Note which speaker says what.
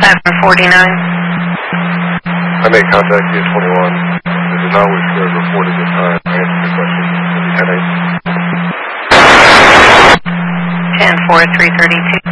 Speaker 1: 749.
Speaker 2: I made contact via 21. This is not Whiskey report at this time. I answered your question. Maybe 10-8.
Speaker 1: 10-4, 332.